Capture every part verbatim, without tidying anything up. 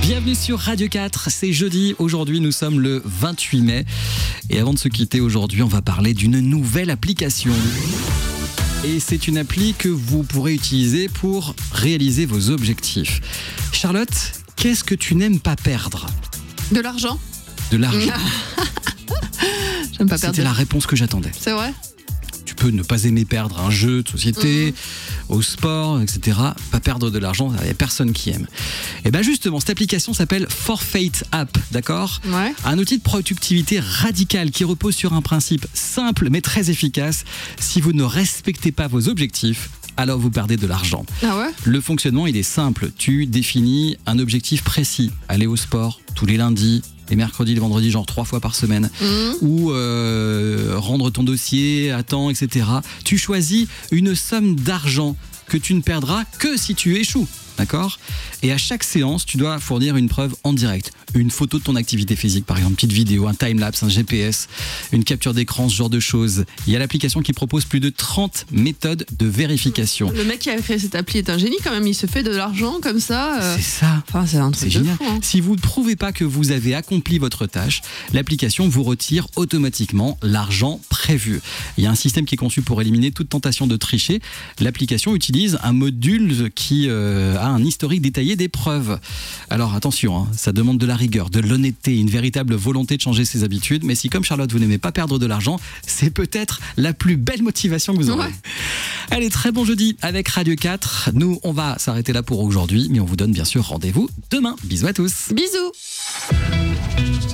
Bienvenue sur Radio quatre, c'est jeudi, aujourd'hui nous sommes le vingt-huit mai. Et avant de se quitter aujourd'hui, on va parler d'une nouvelle application. Et c'est une appli que vous pourrez utiliser pour réaliser vos objectifs. Charlotte, qu'est-ce que tu n'aimes pas perdre ? De l'argent. De l'argent. J'aime pas perdre. C'était la réponse que j'attendais. C'est vrai ? Tu peux ne pas aimer perdre un jeu de société, mmh. au sport, et cetera. Pas perdre de l'argent, il n'y a personne qui aime. Et bien justement, cette application s'appelle Forfait App, d'accord ? Ouais. Un outil de productivité radical qui repose sur un principe simple mais très efficace. Si vous ne respectez pas vos objectifs, alors vous perdez de l'argent. Ah ouais ? Le fonctionnement, il est simple. Tu définis un objectif précis. Aller au sport tous les lundis, les mercredis, les vendredis, genre trois fois par semaine. Mmh. Ou euh, rendre ton dossier à temps, et cetera. Tu choisis une somme d'argent que tu ne perdras que si tu échoues. D'accord ? Et à chaque séance, tu dois fournir une preuve en direct. Une photo de ton activité physique, par exemple, une petite vidéo, un timelapse, un G P S, une capture d'écran, ce genre de choses. Il y a l'application qui propose plus de trente méthodes de vérification. Le mec qui a créé cette appli est un génie quand même, il se fait de l'argent comme ça. Euh... C'est ça. Enfin, c'est un truc c'est de génial. fou, hein. Si vous ne prouvez pas que vous avez accompli votre tâche, l'application vous retire automatiquement l'argent prévu. Il y a un système qui est conçu pour éliminer toute tentation de tricher. L'application utilise un module qui euh, a un historique détaillé des preuves. Alors attention, hein, ça demande de la rigueur, de l'honnêteté, une véritable volonté de changer ses habitudes. Mais si comme Charlotte, vous n'aimez pas perdre de l'argent, c'est peut-être la plus belle motivation que vous aurez. Ouais. Allez, très bon jeudi avec Radio quatre. Nous, on va s'arrêter là pour aujourd'hui, mais on vous donne bien sûr rendez-vous demain. Bisous à tous. Bisous.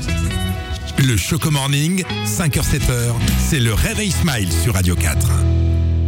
Le Choco Morning, cinq heures sept heures, c'est le réveil Smile sur Radio quatre.